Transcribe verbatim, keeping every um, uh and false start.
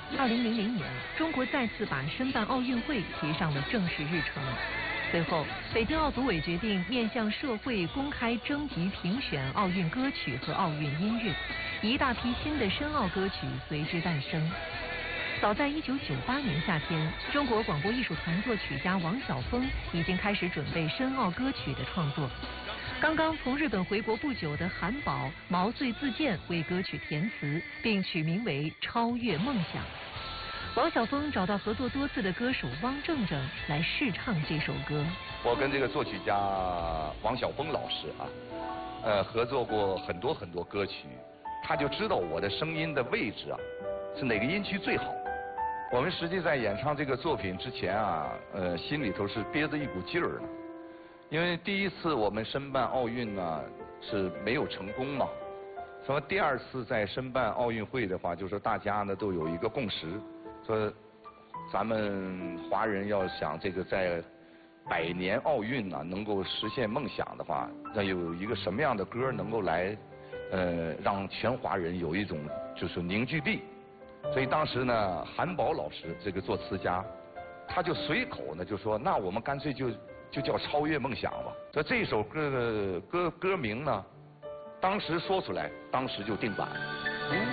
二零零零年，中国再次把申办奥运会提上了正式日程。随后，北京奥组委决定面向社会公开征集评选奥运歌曲和奥运音乐，一大批新的申奥歌曲随之诞生。早在一九九八年夏天，中国广播艺术团作曲家王晓峰已经开始准备申奥歌曲的创作。刚刚从日本回国不久的韩宝毛遂自荐为歌曲填词，并取名为《超越梦想》。王晓峰找到合作多次的歌手汪正正来试唱这首歌。 我跟这个作曲家王晓峰老师啊，呃，合作过很多很多歌曲，他就知道我的声音的位置啊，是哪个音区最好。我们实际在演唱这个作品之前啊，呃，心里头是憋着一股劲儿的，因为第一次我们申办奥运呢是没有成功嘛，什么第二次在申办奥运会的话，就是大家呢都有一个共识。说，咱们华人要想这个在百年奥运呢、啊、能够实现梦想的话，那有一个什么样的歌能够来，呃，让全华人有一种就是凝聚力。所以当时呢，韩宝老师这个作词家，他就随口呢就说，那我们干脆就就叫超越梦想吧。这这首歌的歌歌名呢，当时说出来，当时就定版。